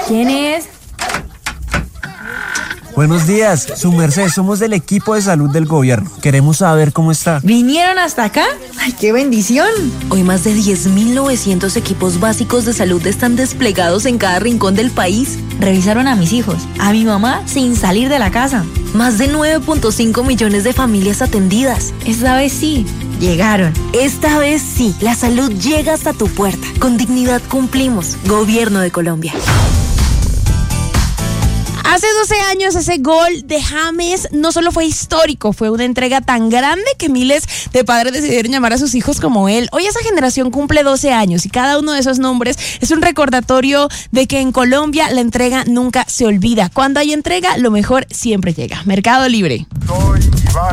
¿Quién es? Buenos días, su merced, somos del equipo de salud del gobierno. Queremos saber cómo está. ¿Vinieron hasta acá? ¡Ay, qué bendición! Hoy más de 10.900 equipos básicos de salud están desplegados en cada rincón del país. Revisaron a mis hijos, a mi mamá sin salir de la casa. Más de 9.5 millones de familias atendidas. Esta vez sí, llegaron. Esta vez sí, la salud llega hasta tu puerta. Con dignidad cumplimos. Gobierno de Colombia. Hace 12 años ese gol de James no solo fue histórico, fue una entrega tan grande que miles de padres decidieron llamar a sus hijos como él. Hoy esa generación cumple 12 años y cada uno de esos nombres es un recordatorio de que en Colombia la entrega nunca se olvida. Cuando hay entrega, lo mejor siempre llega. Mercado Libre.